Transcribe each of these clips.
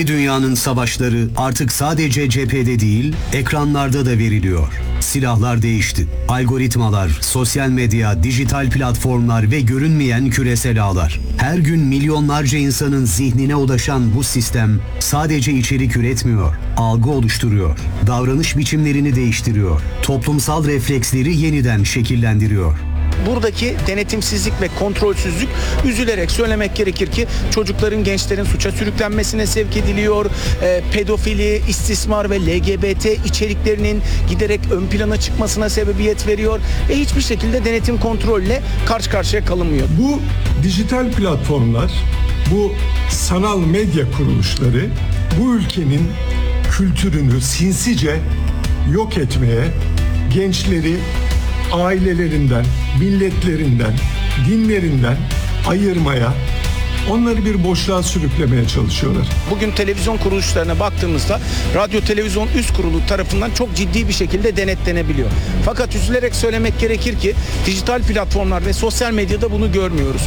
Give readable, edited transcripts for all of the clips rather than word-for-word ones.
dünyanın savaşları artık sadece cephede değil, ekranlarda da veriliyor. Silahlar değişti. Algoritmalar, sosyal medya, dijital platformlar ve görünmeyen küresel ağlar. Her gün milyonlarca insanın zihnine ulaşan bu sistem sadece içerik üretmiyor, algı oluşturuyor, davranış biçimlerini değiştiriyor, toplumsal refleksleri yeniden şekillendiriyor. Buradaki denetimsizlik ve kontrolsüzlük, üzülerek söylemek gerekir ki çocukların, gençlerin suça sürüklenmesine sevk ediliyor. Pedofili, istismar ve LGBT içeriklerinin giderek ön plana çıkmasına sebebiyet veriyor ve hiçbir şekilde denetim kontrolle karşı karşıya kalınmıyor. Bu dijital platformlar, bu sanal medya kuruluşları bu ülkenin kültürünü sinsice yok etmeye, gençleri ailelerinden, milletlerinden, dinlerinden ayırmaya, onları bir boşluğa sürüklemeye çalışıyorlar. Bugün televizyon kuruluşlarına baktığımızda Radyo Televizyon Üst Kurulu tarafından çok ciddi bir şekilde denetlenebiliyor. Fakat üzülerek söylemek gerekir ki dijital platformlar ve sosyal medyada bunu görmüyoruz.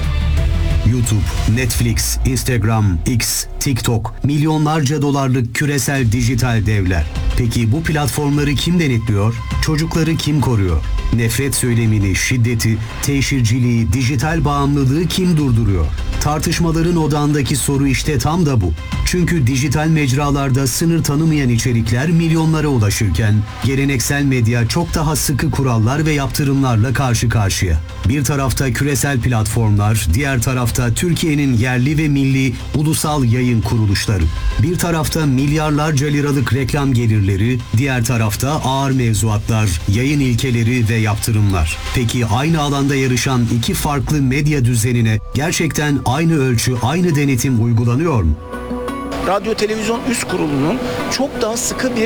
YouTube, Netflix, Instagram, X, TikTok, milyonlarca dolarlık küresel dijital devler. Peki bu platformları kim denetliyor? Çocukları kim koruyor? Nefret söylemini, şiddeti, teşhirciliği, dijital bağımlılığı kim durduruyor? Tartışmaların odağındaki soru işte tam da bu. Çünkü dijital mecralarda sınır tanımayan içerikler milyonlara ulaşırken geleneksel medya çok daha sıkı kurallar ve yaptırımlarla karşı karşıya. Bir tarafta küresel platformlar, diğer tarafta Türkiye'nin yerli ve milli ulusal yayın kuruluşları. Bir tarafta milyarlarca liralık reklam gelirleri, diğer tarafta ağır mevzuatlar, yayın ilkeleri ve yaptırımlar. Peki aynı alanda yarışan iki farklı medya düzenine gerçekten aynı ölçü, aynı denetim uygulanıyor mu? Radyo Televizyon Üst Kurulu'nun çok daha sıkı bir